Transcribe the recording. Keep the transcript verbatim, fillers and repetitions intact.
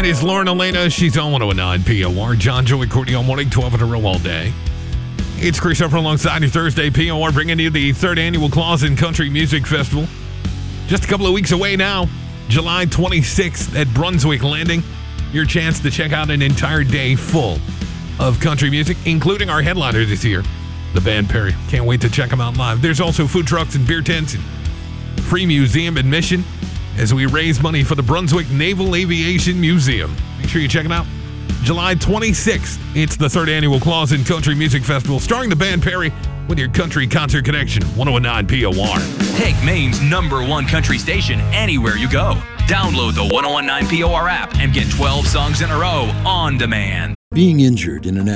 It is Lauren Elena. She's on one oh nine P O R. John Joey Courtney all morning, twelve in a row all day. It's Chris Upper alongside your Thursday P O R, bringing you the third annual Claus and Country Music Festival. Just a couple of weeks away now, July twenty-sixth at Brunswick Landing. Your chance to check out an entire day full of country music, including our headliner this year, the band Perry. Can't wait to check them out live. There's also food trucks and beer tents and free museum admission as we raise money for the Brunswick Naval Aviation Museum. Make sure you check it out. July twenty-sixth, it's the third annual Claus and Country Music Festival, starring the band Perry with your country concert connection, one oh nine P O R. Take Maine's number one country station anywhere you go. Download the one oh nine P O R app and get twelve songs in a row on demand. Being injured in an